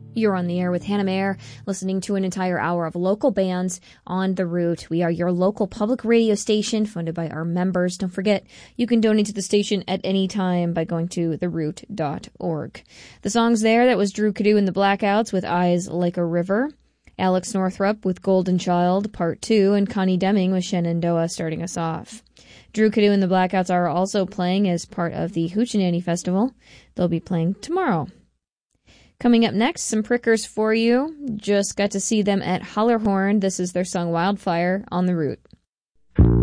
You're on the air with Hannah Mayer, listening to an entire hour of local bands on The Root. We are your local public radio station, funded by our members. Don't forget, you can donate to the station at any time by going to theroot.org. The songs there, that was Drew Cadu and the Blackouts with Eyes Like a River, Alex Northrup with Golden Child Part 2, and Connie Deming with Shenandoah starting us off. Drew Cadu and the Blackouts are also playing as part of the Hoochie Festival. They'll be playing tomorrow. Coming up next, some prickers for you. Just got to see them at Hollerhorn. This is their song Wildfire on The Root.